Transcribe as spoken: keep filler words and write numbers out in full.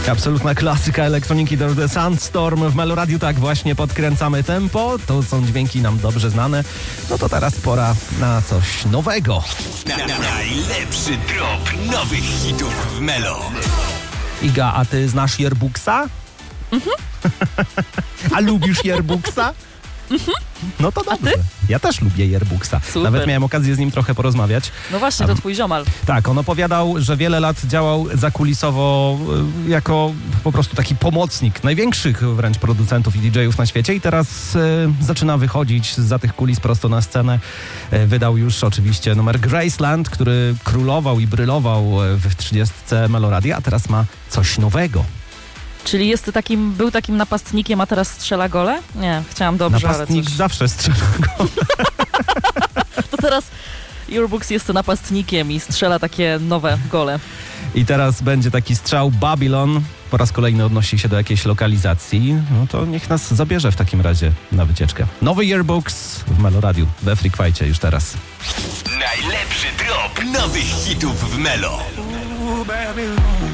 Absolutna klasyka elektroniki The Sandstorm w Meloradiu. Tak właśnie podkręcamy tempo. To są dźwięki nam dobrze znane. No to teraz pora na coś nowego. Na, na, najlepszy drop nowych hitów w Melo. Iga, a ty znasz Yearbooksa? Mhm. A lubisz Yearbooksa? Mhm. No to dobrze. A ty? Ja też lubię Yearbooksa. Super. Nawet miałem okazję z nim trochę porozmawiać. No właśnie, to twój ziomal. Tak, on opowiadał, że wiele lat działał zakulisowo y, jako po prostu taki pomocnik największych wręcz producentów i didżejów na świecie i teraz y, zaczyna wychodzić zza tych kulis prosto na scenę. Y, wydał już oczywiście numer Graceland, który królował i brylował w trzydziestce Meloradia, a teraz ma coś nowego. Czyli jest takim, był takim napastnikiem, a teraz strzela gole? Nie, chciałam dobrze, Napastnik ale coś... zawsze strzela go. To teraz Yearbooks jest napastnikiem i strzela takie nowe gole. I teraz będzie taki strzał Babylon. Po raz kolejny odnosi się do jakiejś lokalizacji. No to niech nas zabierze w takim razie na wycieczkę. Nowy Yearbooks w Meloradiu, we Freak Fightcie już teraz. Najlepszy drop nowych hitów w Melo.